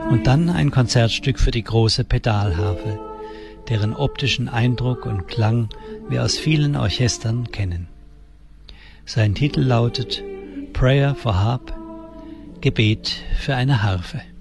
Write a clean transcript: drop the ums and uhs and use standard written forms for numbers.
Und dann ein Konzertstück für die große Pedalharfe, deren optischen Eindruck und Klang wir aus vielen Orchestern kennen. Sein Titel lautet Prayer for Harp, Gebet für eine Harfe.